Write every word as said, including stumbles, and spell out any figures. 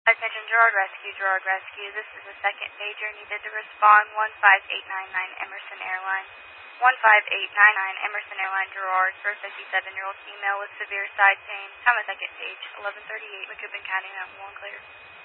Attention Gerard Rescue, Gerard Rescue. This is the second pager needed to respond. one five eight nine nine Emerson Airlines. one five eight nine nine Emerson Airlines Gerard for a fifty-seven-year-old female with severe side pain. Time of second page, eleven thirty-eight, McCoupin County, nine one one clear.